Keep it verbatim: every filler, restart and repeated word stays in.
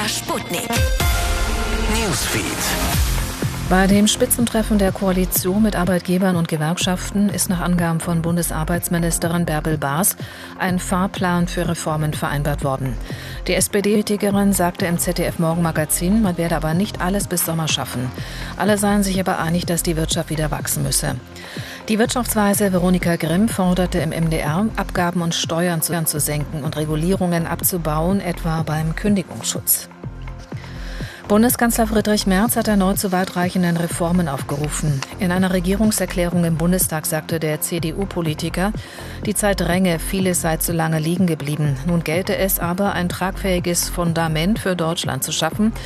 Sputnik. Newsfeed. Bei dem Spitzentreffen der Koalition mit Arbeitgebern und Gewerkschaften ist nach Angaben von Bundesarbeitsministerin Bärbel Baas ein Fahrplan für Reformen vereinbart worden. Die S P D-Politikerin sagte im Z D F-Morgenmagazin, man werde aber nicht alles bis Sommer schaffen. Alle seien sich aber einig, dass die Wirtschaft wieder wachsen müsse. Die Wirtschaftsweise Veronika Grimm forderte im M D R, Abgaben und Steuern zu senken und Regulierungen abzubauen, etwa beim Kündigungsschutz. Bundeskanzler Friedrich Merz hat erneut zu weitreichenden Reformen aufgerufen. In einer Regierungserklärung im Bundestag sagte der C D U-Politiker, die Zeit dränge, vieles sei zu lange liegen geblieben. Nun gelte es aber, ein tragfähiges Fundament für Deutschland zu schaffen,